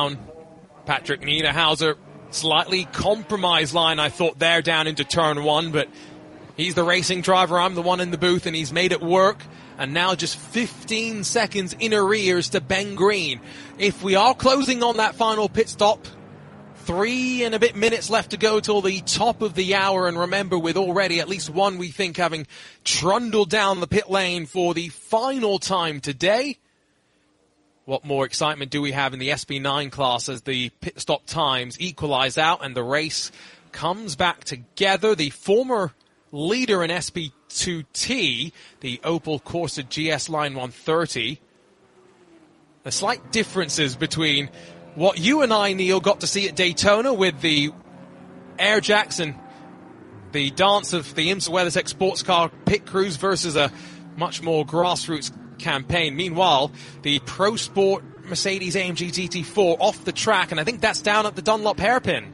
down. Patrick Niederhauser, slightly compromised line, I thought, there down into turn 1, but he's the racing driver, I'm the one in the booth, and he's made it work. And now just 15 seconds in arrears to Ben Green. If we are closing on that final pit stop, 3 and a bit minutes left to go till the top of the hour. And remember, with already at least one, we think, having trundled down the pit lane for the final time today, what more excitement do we have in the SB9 class as the pit stop times equalize out and the race comes back together? The former leader in SB2T, the Opel Corsa GS Line 130. The slight differences between what you and I, Neil, got to see at Daytona with the Air Jackson, the dance of the IMSA WeatherTech sports car pit crews versus a much more grassroots campaign. Meanwhile, the Pro Sport Mercedes AMG GT4 off the track, and I think that's down at the Dunlop hairpin.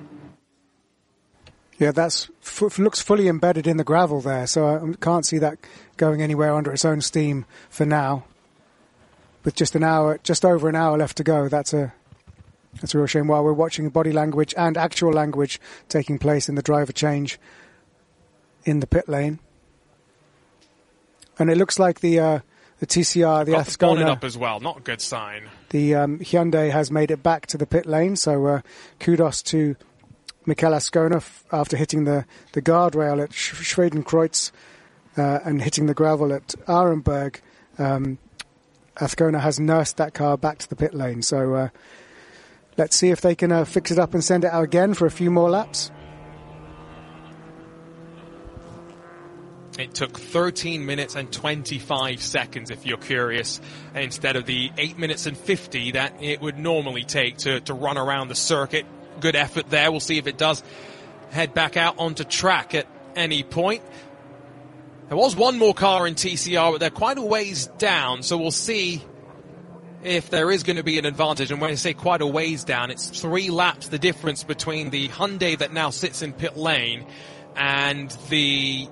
Yeah, that's looks fully embedded in the gravel there, so I can't see that going anywhere under its own steam for now. With just over an hour left to go, that's a real shame. While we're watching body language and actual language taking place in the driver change in the pit lane, and it looks like the TCR, the Ascona up as well, not a good sign. The Hyundai has made it back to the pit lane, so kudos to Mikel Ascona after hitting the guardrail at Schwedenkreuz and hitting the gravel at Arenberg. Ascona has nursed that car back to the pit lane, so let's see if they can fix it up and send it out again for a few more laps. It took 13 minutes and 25 seconds, if you're curious, instead of the 8 minutes and 50 that it would normally take to run around the circuit. Good effort there. We'll see if it does head back out onto track at any point. There was one more car in TCR, but they're quite a ways down, so we'll see if there is going to be an advantage. And when I say quite a ways down, it's 3 laps the difference between the Hyundai that now sits in pit lane and the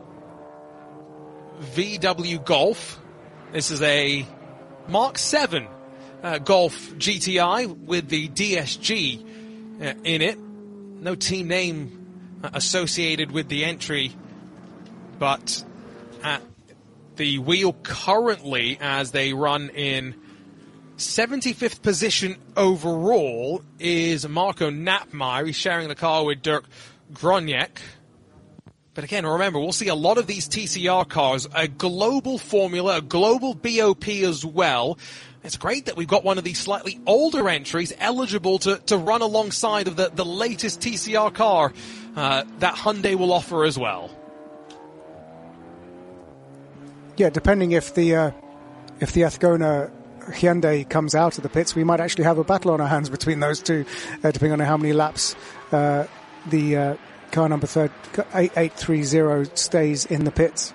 VW Golf. This is a Mark 7 Golf GTI with the DSG in it. No team name associated with the entry, but at the wheel currently, as they run in 75th position overall, is Marco Knapmeyer. He's sharing the car with Dirk Groniek. But again, remember, we'll see a lot of these TCR cars, a global formula, a global BOP as well. It's great that we've got one of these slightly older entries eligible to run alongside of the latest TCR car that Hyundai will offer as well. Yeah, depending if the Ascona Hyundai comes out of the pits, we might actually have a battle on our hands between those two, depending on how many laps the car number 8830 stays in the pits.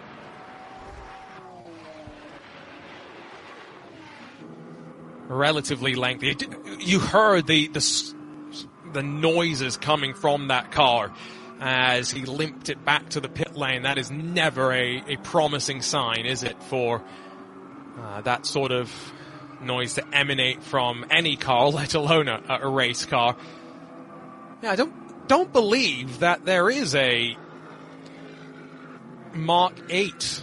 Relatively lengthy. You heard the noises coming from that car as he limped it back to the pit lane. That is never a promising sign, is it, for that sort of noise to emanate from any car, let alone a race car. Yeah, I don't believe that there is a Mark 8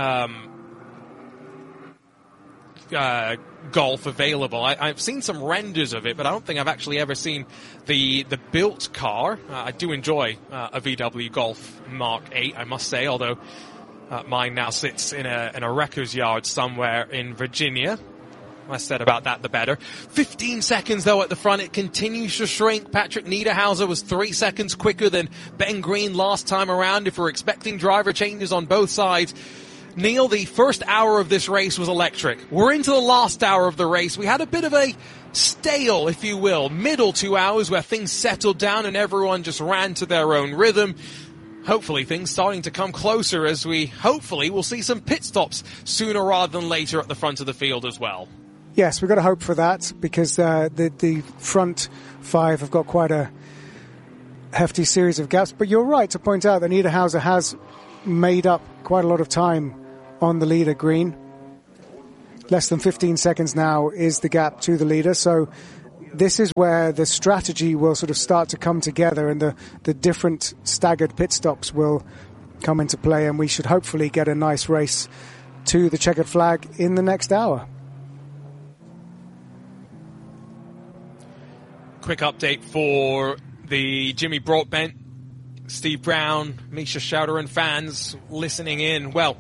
Golf available. I've seen some renders of it, but I don't think I've actually ever seen the built car. I do enjoy a VW Golf Mark 8, I must say, although mine now sits in a wrecker's yard somewhere in Virginia. Less said about that, the better. 15 seconds, though, at the front. It continues to shrink. Patrick Niederhauser was 3 seconds quicker than Ben Green last time around. If we're expecting driver changes on both sides, Neil, the first hour of this race was electric. We're into the last hour of the race. We had a bit of a stale, if you will, middle 2 hours where things settled down and everyone just ran to their own rhythm. Hopefully things starting to come closer as we hopefully will see some pit stops sooner rather than later at the front of the field as well. Yes, we've got to hope for that because the front 5 have got quite a hefty series of gaps. But you're right to point out that Niederhauser has made up quite a lot of time on the leader, Green. Less than 15 seconds now is the gap to the leader. So this is where the strategy will sort of start to come together, and the different staggered pit stops will come into play, and we should hopefully get a nice race to the checkered flag in the next hour. Quick update for the Jimmy Broadbent, Steve Brown, Misha Schauderin fans listening in. Well,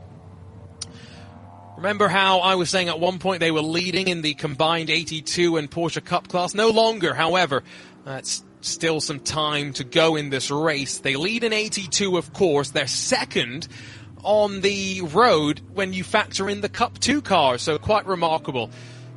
remember how I was saying at one point they were leading in the combined 82 and Porsche Cup class? No longer, however. It's still some time to go in this race. They lead in 82, of course. They're second on the road when you factor in the Cup 2 car, so quite remarkable.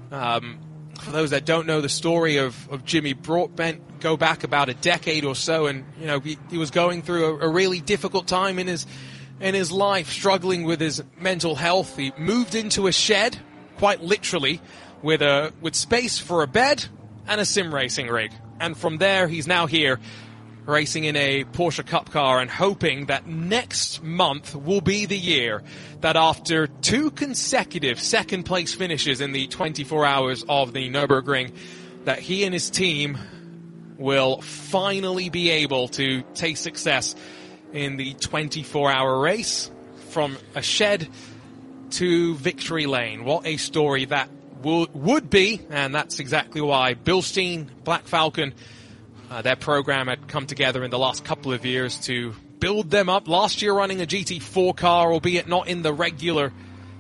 For those that don't know the story of Jimmy Broadbent, go back about a decade or so, and he was going through a really difficult time in his life, struggling with his mental health. He moved into a shed, quite literally, with space for a bed and a sim racing rig. And from there, he's now here, racing in a Porsche Cup car and hoping that next month will be the year that after 2 consecutive second-place finishes in the 24 hours of the Nürburgring, that he and his team will finally be able to taste success in the 24-hour race from a shed to victory lane. What a story that would be, and that's exactly why Bilstein, Black Falcon, their program had come together in the last couple of years to build them up. Last year running a GT4 car, albeit not in the regular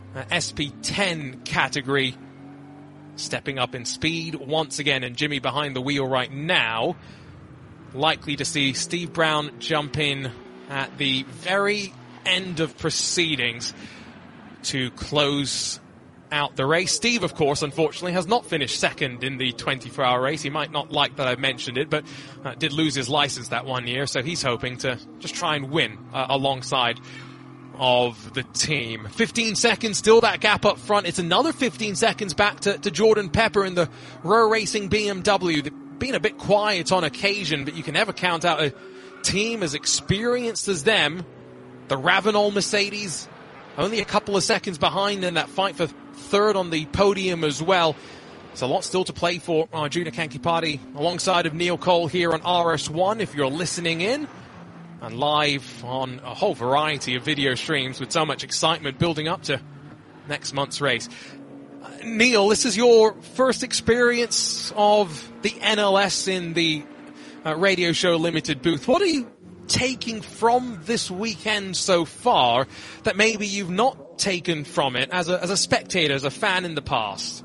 SP10 category, stepping up in speed once again, and Jimmy behind the wheel right now. Likely to see Steve Brown jump in at the very end of proceedings to close out the race. Steve, of course, unfortunately, has not finished second in the 24-hour race. He might not like that I mentioned it, but did lose his license that one year, so he's hoping to just try and win alongside of the team. 15 seconds, still that gap up front. It's another 15 seconds back to Jordan Pepper in the Row Racing BMW. They've been a bit quiet on occasion, but you can never count out a team as experienced as them. The Ravenol Mercedes, only a couple of seconds behind in that fight for third on the podium as well. There's a lot still to play for Arjuna Kankipati alongside of Neil Cole here on RS1 if you're listening in, and live on a whole variety of video streams with so much excitement building up to next month's race. Neil, this is your first experience of the NLS in the Radio Show Limited booth. What are you taking from this weekend so far that maybe you've not taken from it as a spectator, as a fan in the past?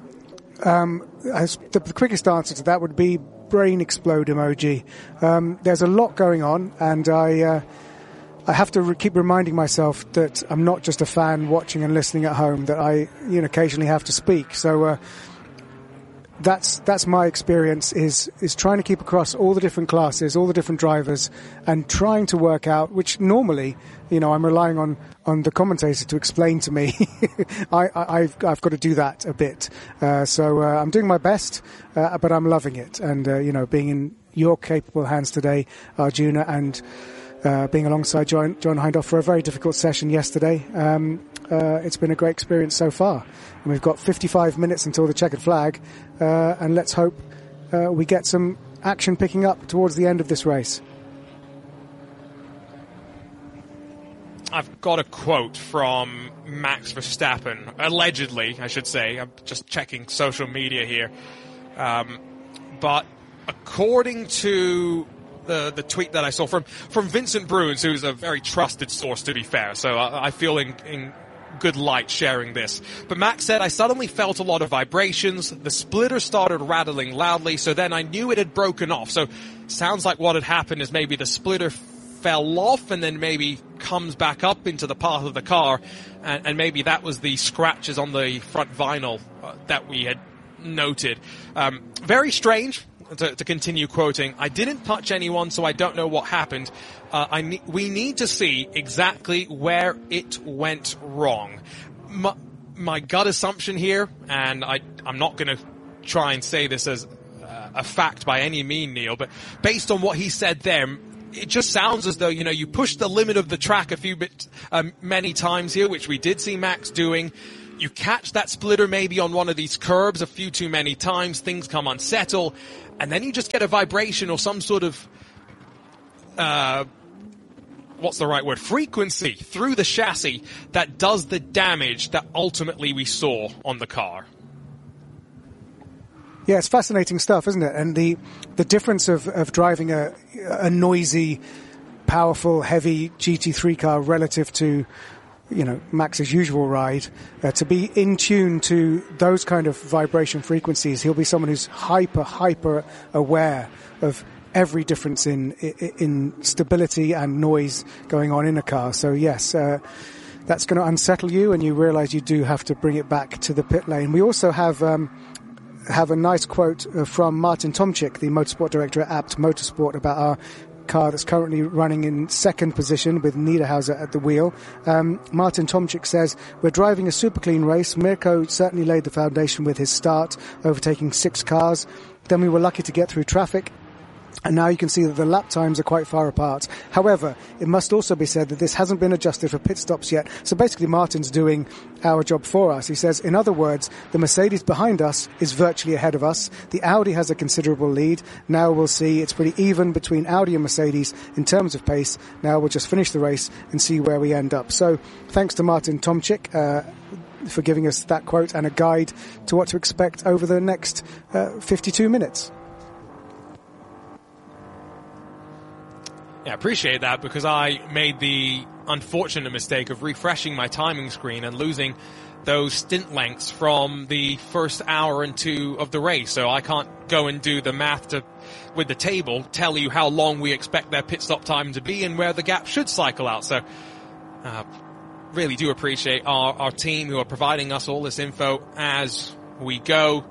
The quickest answer to that would be brain explode emoji. There's a lot going on, and I have to keep reminding myself that I'm not just a fan watching and listening at home, that I occasionally have to speak. So that's my experience, is trying to keep across all the different classes, all the different drivers, and trying to work out, which normally, I'm relying on the commentator to explain to me. I've got to do that a bit. So I'm doing my best, but I'm loving it. And, being in your capable hands today, Arjuna, and being alongside John Hindhaugh for a very difficult session yesterday, it's been a great experience so far. And we've got 55 minutes until the checkered flag, and let's hope we get some action picking up towards the end of this race. I've got a quote from Max Verstappen, allegedly, I should say. I'm just checking social media here. But according to the tweet that I saw from Vincent Bruins, who's a very trusted source, to be fair, so I feel in good light sharing this. But Max said, "I suddenly felt a lot of vibrations. The splitter started rattling loudly, so then I knew it had broken off." So sounds like what had happened is maybe the splitter fell off and then maybe comes back up into the path of the car, and maybe that was the scratches on the front vinyl that we had noted. Very strange. To continue quoting, "I didn't touch anyone, so I don't know what happened. We need to see exactly where it went wrong." My gut assumption here, and I'm not going to try and say this as a fact by any mean, Neil, but based on what he said there, it just sounds as though, you pushed the limit of the track many times here, which we did see Max doing. You catch that splitter maybe on one of these curbs a few too many times, things come unsettle, and then you just get a vibration or some sort of, what's the right word, frequency through the chassis that does the damage that ultimately we saw on the car. Yeah, it's fascinating stuff, isn't it? And the difference of driving a noisy, powerful, heavy GT3 car relative to, you know, Max's usual ride, to be in tune to those kind of vibration frequencies. He'll be someone who's hyper aware of every difference in stability and noise going on in a car. So yes, that's going to unsettle you, and you realize you do have to bring it back to the pit lane. We also have a nice quote from Martin Tomczyk, the motorsport director at Abt Motorsport, about our car that's currently running in second position with Niederhauser at the wheel. Martin Tomczyk says, "We're driving a super clean race. Mirko certainly laid the foundation with his start, overtaking 6 cars. Then we were lucky to get through traffic. And now you can see that the lap times are quite far apart. However, it must also be said that this hasn't been adjusted for pit stops yet. So basically, Martin's doing our job for us. He says, in other words, the Mercedes behind us is virtually ahead of us. The Audi has a considerable lead. Now we'll see. It's pretty even between Audi and Mercedes in terms of pace. Now we'll just finish the race and see where we end up." So thanks to Martin Tomczyk for giving us that quote and a guide to what to expect over the next 52 minutes. Yeah, I appreciate that, because I made the unfortunate mistake of refreshing my timing screen and losing those stint lengths from the first hour and 2 of the race. So I can't go and do the math with the table, tell you how long we expect their pit stop time to be and where the gap should cycle out. So really do appreciate our team who are providing us all this info as we go.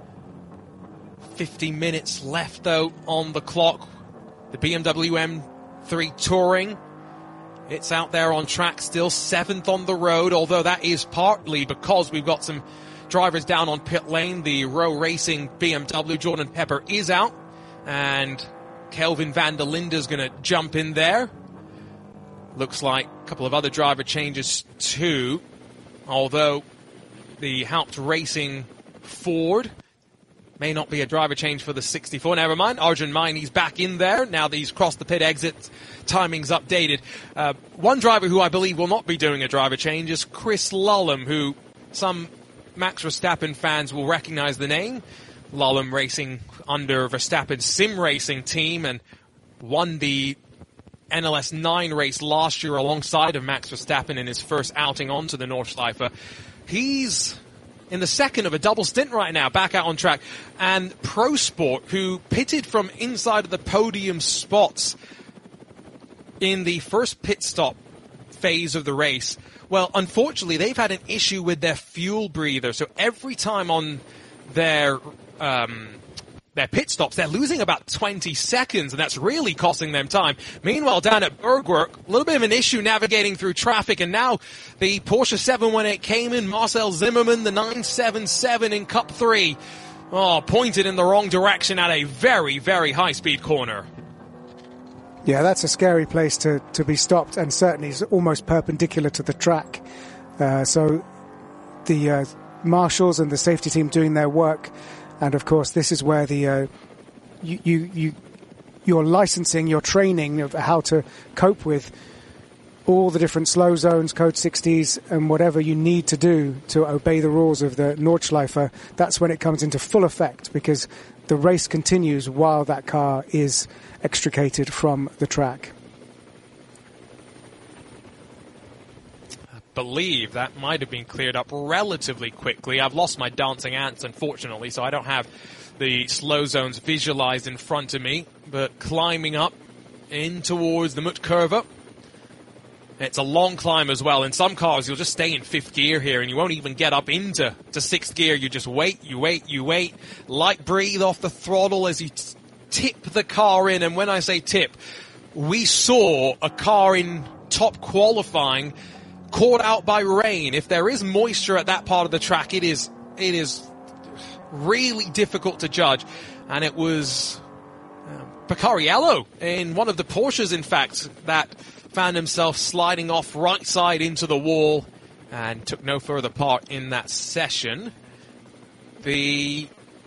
50 minutes left, though, on the clock. The BMW M3 Touring, it's out there on track still, 7th on the road, although that is partly because we've got some drivers down on pit lane. The Rowe Racing BMW, Jordan Pepper, is out, and Kelvin van der Linde is going to jump in there. Looks like a couple of other driver changes too, although the Haupt Racing Ford may not be a driver change for the 64. Never mind. Arjun Mainy's back in there now that he's crossed the pit exit. Timing's updated. One driver who I believe will not be doing a driver change is Chris Lullum, who some Max Verstappen fans will recognize the name. Lullum racing under Verstappen's sim racing team and won the NLS 9 race last year alongside of Max Verstappen in his first outing onto the Nordschleife. He's in the second of a double stint right now, back out on track. And Pro Sport, who pitted from inside of the podium spots in the first pit stop phase of the race, well, unfortunately, they've had an issue with their fuel breather. So every time on their pit stops, they're losing about 20 seconds, and that's really costing them time. Meanwhile, down at Bergwerk, a little bit of an issue navigating through traffic, and now the Porsche 718 Cayman, Marcel Zimmermann, the 977 in Cup 3, pointed in the wrong direction at a very, very high-speed corner. Yeah, that's a scary place to be stopped, and certainly is almost perpendicular to the track. So the marshals and the safety team doing their work. And of course, this is where the your licensing, your training of how to cope with all the different slow zones, code 60s, and whatever you need to do to obey the rules of the Nordschleife. That's when it comes into full effect, because the race continues while that car is extricated from the track. Believe that might have been cleared up relatively quickly. I've lost my dancing ants, unfortunately, so I don't have the slow zones visualized in front of me, but climbing up in towards the Mutkurve. It's a long climb as well. In some cars, you'll just stay in 5th gear here, and you won't even get up into 6th gear. You just wait, you wait. Light breathe off the throttle as you tip the car in, and when I say tip, we saw a car in top qualifying caught out by rain. If there is moisture at that part of the track, it is really difficult to judge. And it was Picariello in one of the Porsches, in fact, that found himself sliding off right side into the wall and took no further part in that session. The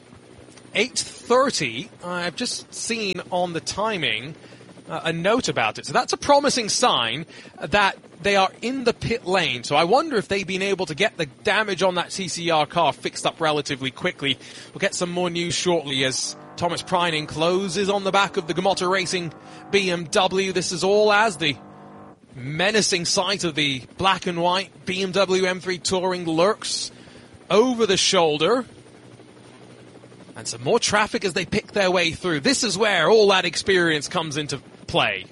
8:30, I've just seen on the timing a note about it. So that's a promising sign that they are in the pit lane. So I wonder if they've been able to get the damage on that TCR car fixed up relatively quickly. We'll get some more news shortly as Thomas Preining closes on the back of the Gamotta Racing BMW. This is all as the menacing sight of the black and white BMW M3 Touring lurks over the shoulder. And some more traffic as they pick their way through. This is where all that experience comes into play.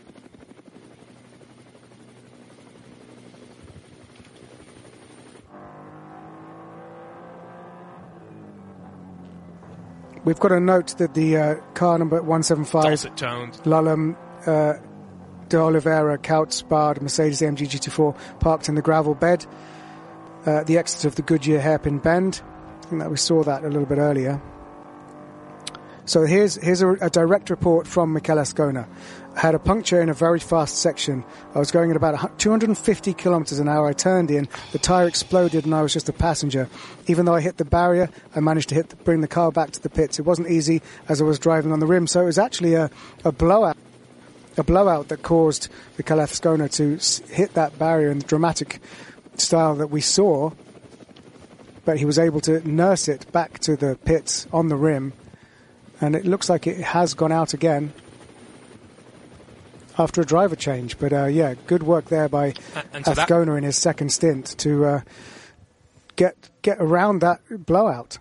We've got a note that the car number 175, dulcet tones, Lalem de Oliveira Couch-Sparred Mercedes AMG GT4, parked in the gravel bed at the exit of the Goodyear hairpin bend. I think that we saw that a little bit earlier. So here's a direct report from Mikel Ascona. I had a puncture in a very fast section. I was going at about 250 kilometers an hour. I turned in, the tire exploded, and I was just a passenger. Even though I hit the barrier, I managed to bring the car back to the pits. It wasn't easy as I was driving on the rim, so it was actually a blowout that caused Mikel Ascona to hit that barrier in the dramatic style that we saw. But he was able to nurse it back to the pits on the rim. And it looks like it has gone out again after a driver change. But, good work there by Ascona in his second stint to get around that blowout.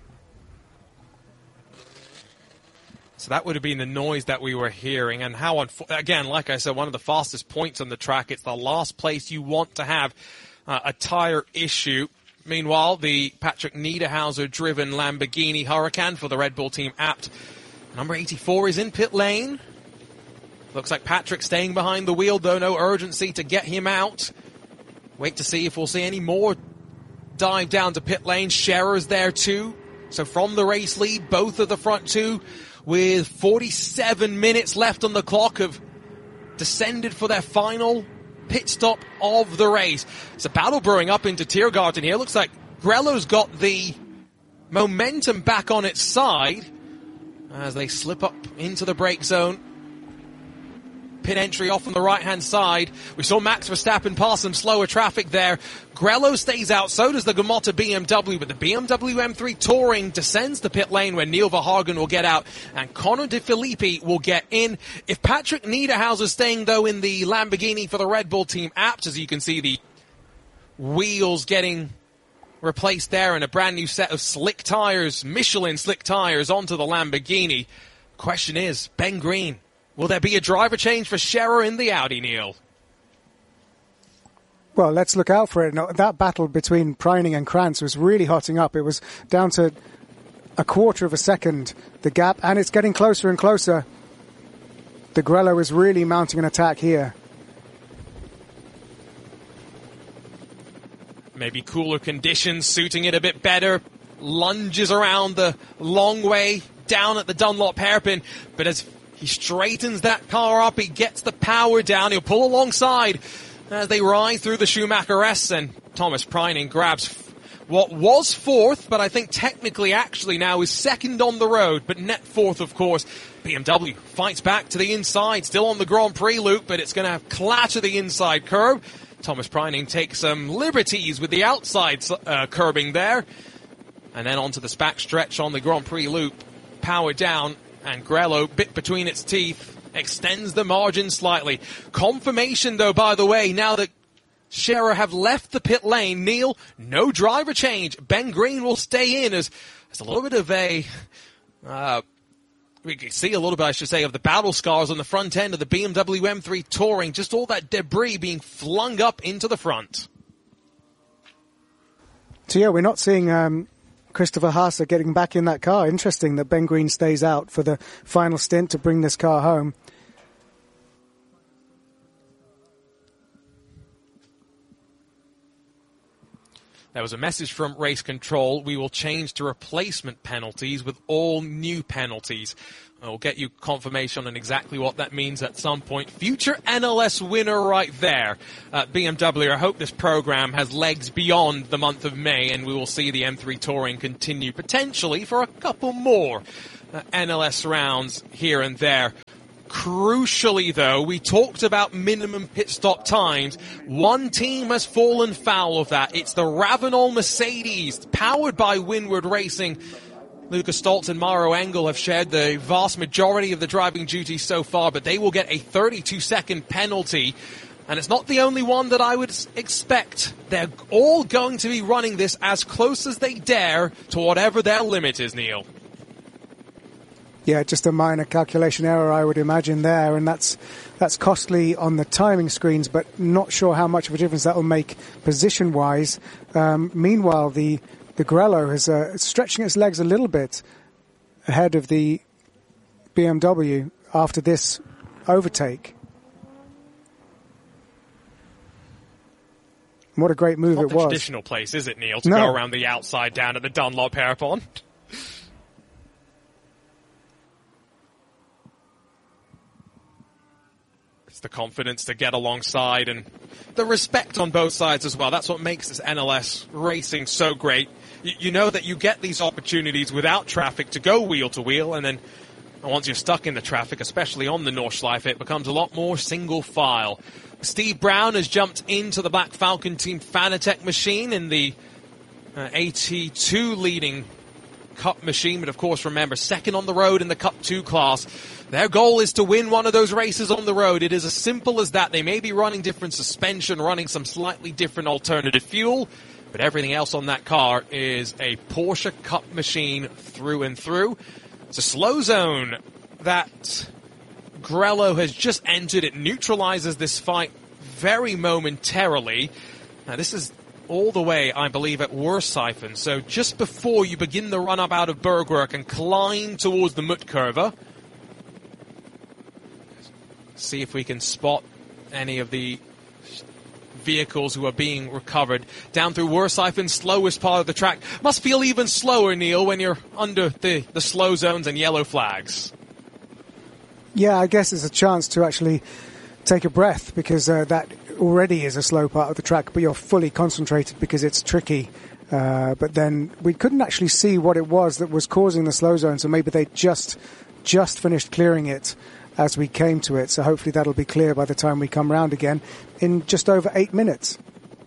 So that would have been the noise that we were hearing. And how, again, like I said, one of the fastest points on the track. It's the last place you want to have a tire issue. Meanwhile, the Patrick Niederhauser-driven Lamborghini Huracan for the Red Bull team Abt, number 84, is in pit lane. Looks like Patrick staying behind the wheel, though no urgency to get him out. Wait to see if we'll see any more dive down to pit lane. Scherer's there too. So from the race lead, both of the front two, with 47 minutes left on the clock, have descended for their final pit stop of the race. It's a battle brewing up into Tiergarten here. Looks like Grello's got the momentum back on its side as they slip up into the brake zone. Pit entry off on the right-hand side. We saw Max Verstappen pass some slower traffic there. Grello stays out, so does the Gamotta BMW, but the BMW M3 Touring descends the pit lane where Neil Verhagen will get out and Connor De Filippi will get in. If Patrick Niederhauser staying, though, in the Lamborghini for the Red Bull team Abt, as you can see the wheels getting replaced there and a brand new set of slick tires, Michelin slick tires onto the Lamborghini. Question is, Ben Green, will there be a driver change for Scherer in the Audi, Neil? Well, let's look out for it. No, that battle between Preining and Krantz was really hotting up. It was down to a quarter of a second, the gap, and it's getting closer and closer. The Grello is really mounting an attack here. Maybe cooler conditions suiting it a bit better. Lunges around the long way down at the Dunlop hairpin, but as he straightens that car up, he gets the power down, he'll pull alongside as they rise through the Schumacher S, and Thomas Preining grabs what was fourth, but I think technically actually now is second on the road, but net fourth, of course. BMW fights back to the inside, still on the Grand Prix loop, but it's going to clatter the inside curb. Thomas Preining takes some liberties with the outside curbing there, and then onto the back stretch on the Grand Prix loop, power down, and Grello, bit between its teeth, extends the margin slightly. Confirmation, though, by the way, now that Scherer have left the pit lane. Neil, no driver change. Ben Green will stay in as a little bit of a... we can see a little bit, I should say, of the battle scars on the front end of the BMW M3 Touring. Just all that debris being flung up into the front. So, yeah, we're not seeing... Christopher Haase getting back in that car. Interesting that Ben Green stays out for the final stint to bring this car home. There was a message from race control. We will change to replacement penalties with all new penalties. I'll get you confirmation on exactly what that means at some point. Future NLS winner right there. BMW, I hope this program has legs beyond the month of May, and we will see the M3 Touring continue potentially for a couple more NLS rounds here and there. Crucially, though, we talked about minimum pit stop times. One team has fallen foul of that. It's the Ravenol Mercedes, powered by Windward Racing. Lucas Stoltz and Mauro Engel have shared the vast majority of the driving duties so far, but they will get a 32-second penalty. And it's not the only one that I would expect. They're all going to be running this as close as they dare to whatever their limit is, Neil. Yeah, just a minor calculation error, I would imagine there, and that's costly on the timing screens, but not sure how much of a difference that will make position-wise. Meanwhile, the Grello is stretching its legs a little bit ahead of the BMW after this overtake. What a great move it was. Not the traditional place, is it, Neil, to go around the outside down at the Dunlop Hairpond? It's the confidence to get alongside and the respect on both sides as well. That's what makes this NLS racing so great. You know that you get these opportunities without traffic to go wheel to wheel, and then once you're stuck in the traffic, especially on the Nordschleife, it becomes a lot more single file. Steve Brown has jumped into the Black Falcon Team Fanatec machine in the AT2 leading Cup machine, but of course remember, second on the road in the Cup 2 class. Their goal is to win one of those races on the road. It is as simple as that. They may be running different suspension, running some slightly different alternative fuel, but everything else on that car is a Porsche Cup machine through and through. It's a slow zone that Grello has just entered. It neutralizes this fight very momentarily. Now this is all the way, I believe, at Worsifen. So just before you begin the run-up out of Bergwerk and climb towards the Muttkurve. See if we can spot any of the vehicles who are being recovered. Down through Worsifen, slowest part of the track. Must feel even slower, Neil, when you're under the slow zones and yellow flags. Yeah, I guess it's a chance to actually take a breath, because that already is a slow part of the track, but you're fully concentrated because it's tricky. But then we couldn't actually see what it was that was causing the slow zone, so maybe they just finished clearing it as we came to it. So hopefully that'll be clear by the time we come round again in just over 8 minutes.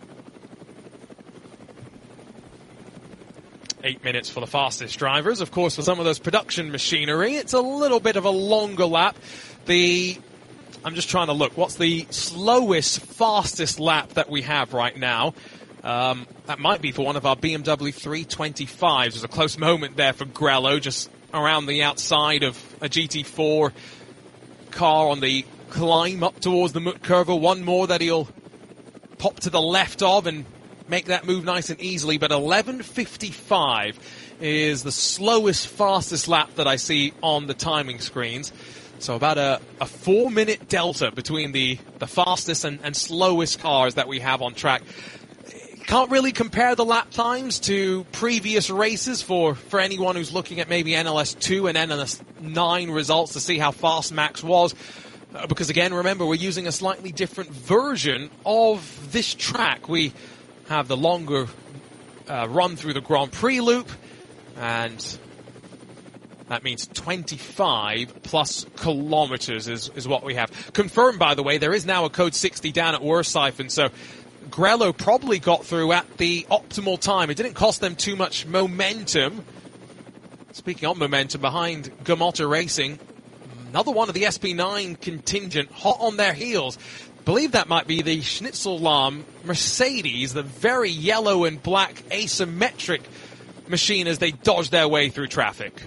8 minutes for the fastest drivers. Of course, for some of those production machinery, it's a little bit of a longer lap. I'm just trying to look. What's the slowest, fastest lap that we have right now? That might be for one of our BMW 325s. There's a close moment there for Grello, just around the outside of a GT4 car on the climb up towards the Muttkurve. One more that he'll pop to the left of and make that move nice and easily. But 11:55 is the slowest, fastest lap that I see on the timing screens. So about a 4-minute delta between the fastest and slowest cars that we have on track. Can't really compare the lap times to previous races for anyone who's looking at maybe NLS 2 and NLS 9 results to see how fast Max was. Because again, remember, we're using a slightly different version of this track. We have the longer run through the Grand Prix loop, and that means 25 plus kilometers is what we have. Confirmed, by the way, there is now a code 60 down at Worsifen, so Grello probably got through at the optimal time. It didn't cost them too much momentum. Speaking of momentum, behind Gamotta Racing, another one of the SP9 contingent hot on their heels. I believe that might be the Schnitzellahm Mercedes, the very yellow and black asymmetric machine as they dodge their way through traffic.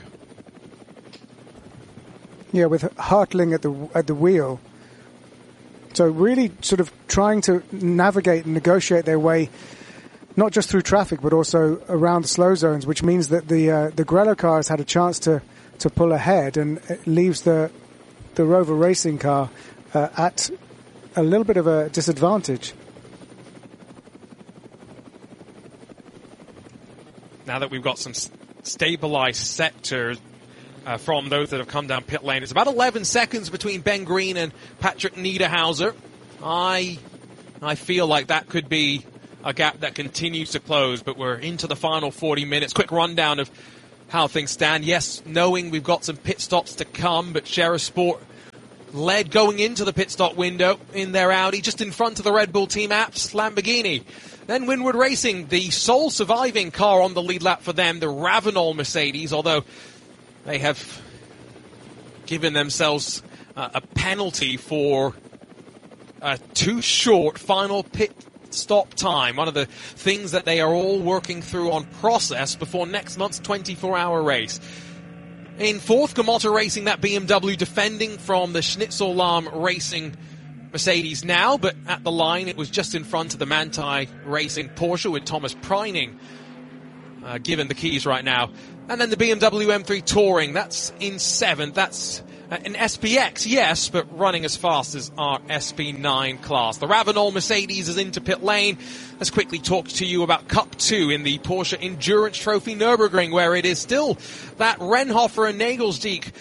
Yeah, with Hartling at the wheel. So really sort of trying to navigate and negotiate their way, not just through traffic, but also around the slow zones, which means that the Grello car has had a chance to pull ahead, and it leaves the Rover Racing car at a little bit of a disadvantage. now that we've got some stabilized sectors from those that have come down pit lane. It's about 11 seconds between Ben Green and Patrick Niederhauser. I feel like that could be a gap that continues to close, but we're into the final 40 minutes. Quick rundown of how things stand. Yes, knowing we've got some pit stops to come, but Shera Sport led going into the pit stop window in their Audi, just in front of the Red Bull Team Apps Lamborghini. Then Winward Racing, the sole surviving car on the lead lap for them, the Ravenol Mercedes, although they have given themselves a penalty for a too short final pit stop time. One of the things that they are all working through on process before next month's 24-hour race. In fourth, Gamotta Racing, that BMW defending from the Schnitzel-Lahm Racing Mercedes now, but at the line it was just in front of the Manthey Racing Porsche with Thomas Preining given the keys right now. And then the BMW M3 Touring, that's in seventh. That's an SPX, yes, but running as fast as our SP9 class. The Ravenol Mercedes is into pit lane. Let's quickly talk to you about Cup 2 in the Porsche Endurance Trophy Nürburgring, where it is still that Renhofer and Nagelsdijk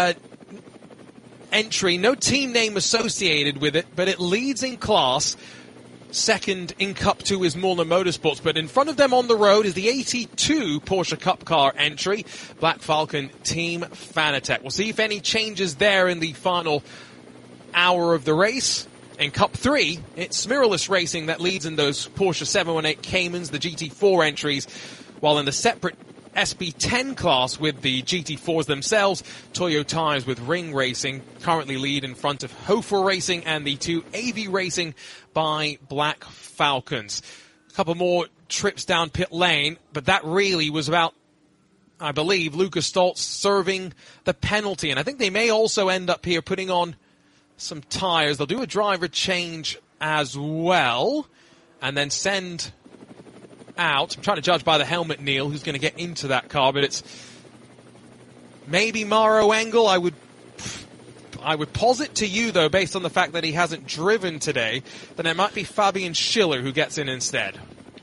entry. No team name associated with it, but it leads in class. Second in Cup 2 is Mullner Motorsports, but in front of them on the road is the 82 Porsche Cup car entry, Black Falcon Team Fanatec. We'll see if any changes there in the final hour of the race. In Cup 3, it's Mirrorless Racing that leads in those Porsche 718 Caymans, the GT4 entries, while in the separate SP10 class with the GT4s themselves, Toyo Tires with Ring Racing currently lead in front of Hofer Racing and the two AV Racing by Black Falcons. A couple more trips down pit lane, but that really was about, I believe, Lucas Stoltz serving the penalty. And I think they may also end up here putting on some tires. They'll do a driver change as well and then send out. I'm trying to judge by the helmet, Neil, who's going to get into that car, but it's maybe Maro Engel. I would posit to you, though, based on the fact that he hasn't driven today, then it might be Fabian Schiller who gets in instead.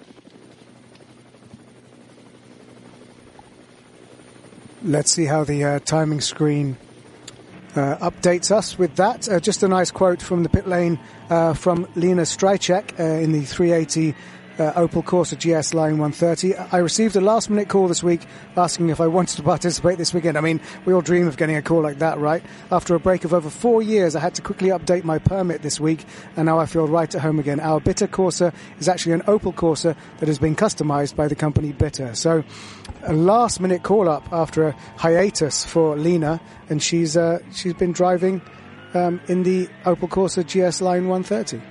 Let's see how the timing screen updates us with that. Just a nice quote from the pit lane from Lena Strycek in the 380 Opel Corsa GS Line 130. I received a last-minute call this week asking if I wanted to participate this weekend. I mean, we all dream of getting a call like that, right? After a break of over 4 years, I had to quickly update my permit this week, and now I feel right at home again. Our Bitter Corsa is actually an Opel Corsa that has been customized by the company Bitter. So, a last-minute call-up after a hiatus for Lena, and she's been driving in the Opel Corsa GS Line 130.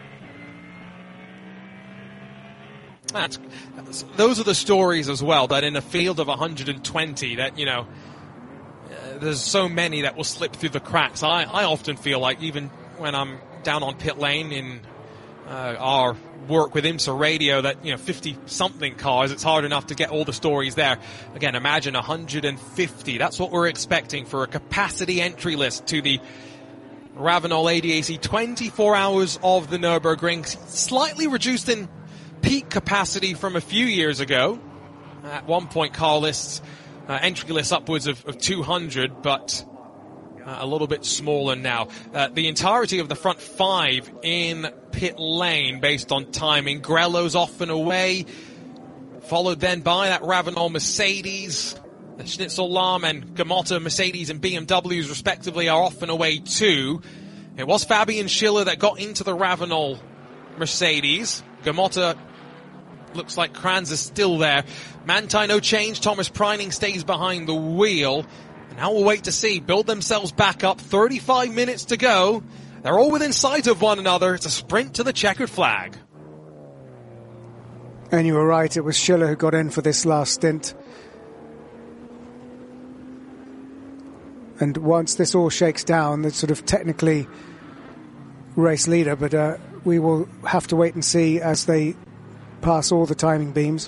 Those are the stories as well, that in a field of 120 that, you know, there's so many that will slip through the cracks. I often feel like, even when I'm down on pit lane in our work with IMSA Radio, that, you know, 50-something cars, it's hard enough to get all the stories there. Again, imagine 150. That's what we're expecting for a capacity entry list to the Ravenol ADAC 24 hours of the Nürburgring. Slightly reduced in peak capacity from a few years ago. At one point, car lists, entry lists upwards of 200, but a little bit smaller now. The entirety of the front five in pit lane based on timing. Grello's off and away, followed then by that Ravenol Mercedes. The Schnitzel-Lahm and Gamotta Mercedes and BMWs respectively are off and away too. It was Fabian Schiller that got into the Ravenol Mercedes. Gamotta looks like Kranz is still there. Manthey, no change. Thomas Preining stays behind the wheel. And now we'll wait to see. Build themselves back up. 35 minutes to go. They're all within sight of one another. It's a sprint to the checkered flag. And you were right. It was Schiller who got in for this last stint. And once this all shakes down, it's sort of technically race leader, but we will have to wait and see as they pass all the timing beams.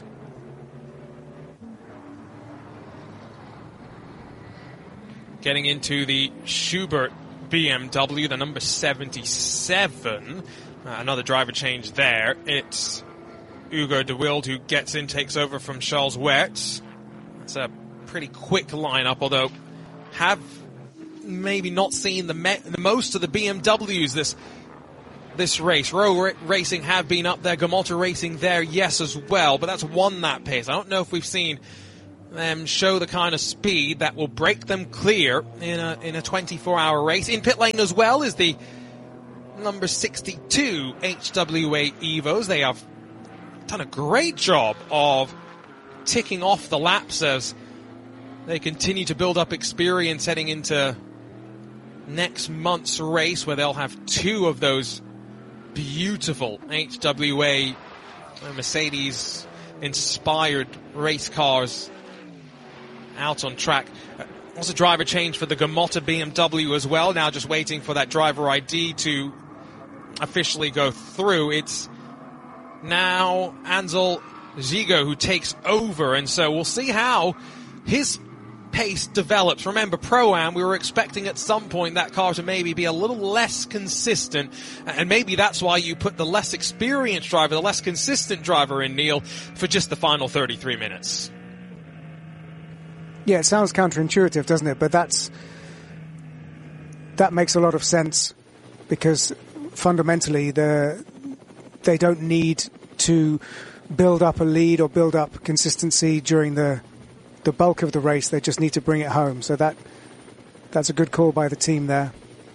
Getting into the Schubert BMW, the number 77. Another driver change there. It's Hugo de Wilde, who gets in, takes over from Charles Weerts. It's a pretty quick lineup, although have maybe not seen the most of the BMWs this race. Rowe Racing have been up there, Gamotta Racing there, yes, as well, but that's one lap pace. I don't know if we've seen them show the kind of speed that will break them clear in a 24-hour race. In pit lane as well is the number 62 HWA Evos. They have done a great job of ticking off the laps as they continue to build up experience heading into next month's race, where they'll have two of those beautiful HWA Mercedes-inspired race cars out on track. Also driver change for the Gamotta BMW as well. Now just waiting for that driver ID to officially go through. It's now Ansel Zigo who takes over, and so we'll see how his pace develops. Remember, Pro-Am, we were expecting at some point that car to maybe be a little less consistent, and maybe that's why you put the less experienced driver, the less consistent driver in, Neil, for just the final 33 minutes. Yeah, it sounds counterintuitive, doesn't it? But that makes a lot of sense, because fundamentally they don't need to build up a lead or build up consistency during the bulk of the race. They just need to bring it home. So that's a good call by the team there.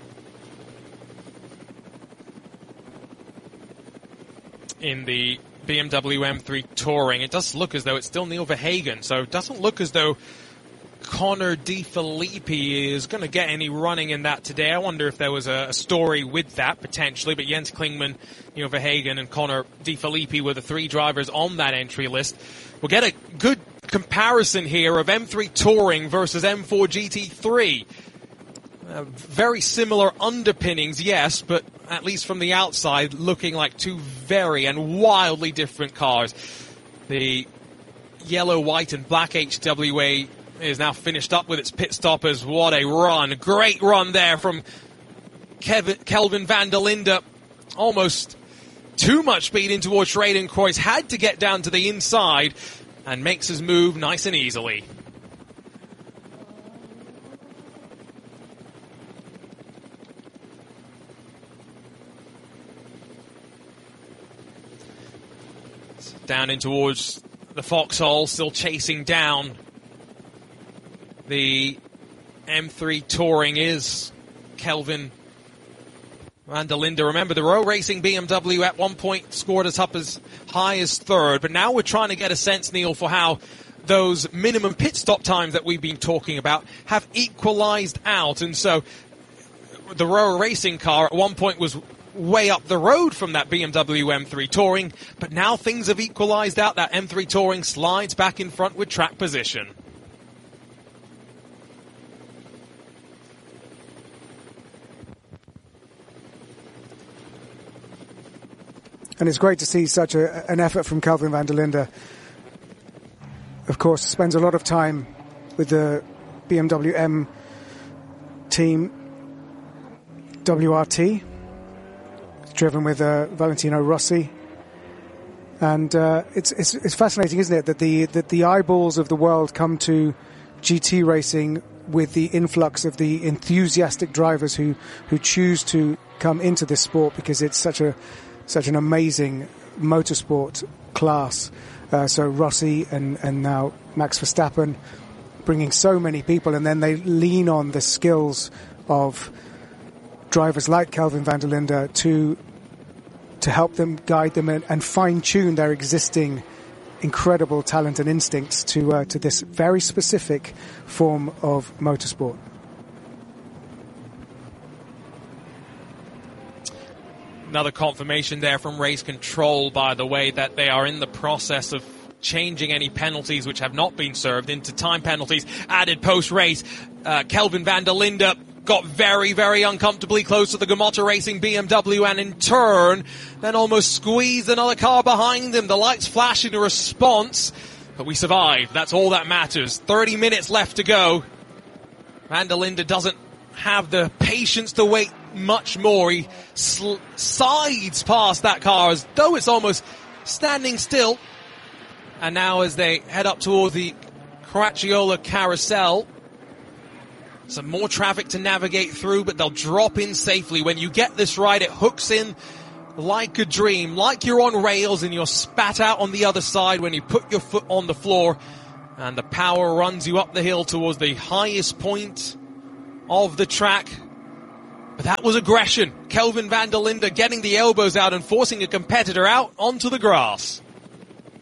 In the BMW M3 Touring, it does look as though it's still Neil Verhagen, so it doesn't look as though Connor De Filippi is going to get any running in that today. I wonder if there was a story with that, potentially, but Jens Klingman, Neil Verhagen, and Connor De Filippi were the three drivers on that entry list. We'll get a good comparison here of M3 Touring versus M4 GT3. Very similar underpinnings, yes, but at least from the outside, looking like two very and wildly different cars. The yellow, white, and black HWA is now finished up with its pit stoppers. What a run. Great run there from Kelvin van der Linde. Almost too much speed in towards Schradenkreuz. Had to get down to the inside and makes his move nice and easily. Down in towards the foxhole, still chasing down the M3 Touring is Kelvin van der Linde. Remember, the Rowe Racing BMW at one point scored us up as high as third, but now we're trying to get a sense, Neil, for how those minimum pit stop times that we've been talking about have equalized out. And so the Rowe Racing car at one point was way up the road from that BMW M3 Touring, but now things have equalized out. That M3 Touring slides back in front with track position. And it's great to see such an effort from Kelvin van der Linde. Of course, spends a lot of time with the BMW M team, WRT, driven with Valentino Rossi. And it's fascinating, isn't it, that the eyeballs of the world come to GT racing with the influx of the enthusiastic drivers who choose to come into this sport, because it's such an amazing motorsport class. So Rossi and now Max Verstappen bringing so many people, and then they lean on the skills of drivers like Kelvin van der Linde to help them, guide them, and fine-tune their existing incredible talent and instincts to this very specific form of motorsport. Another confirmation there from Race Control, by the way, that they are in the process of changing any penalties which have not been served into time penalties added post-race. Kelvin van der Linde got very, very uncomfortably close to the Gamotta Racing BMW, and in turn then almost squeezed another car behind him. The lights flash in a response, but we survived. That's all that matters. 30 minutes left to go. Van der Linde doesn't have the patience to wait much more. He sides past that car as though it's almost standing still. And now as they head up toward the Caracciolo Carousel, some more traffic to navigate through, but they'll drop in safely. When you get this right, it hooks in like a dream, like you're on rails and you're spat out on the other side when you put your foot on the floor, and the power runs you up the hill towards the highest point of the track. But that was aggression. Kelvin van der Linde getting the elbows out and forcing a competitor out onto the grass.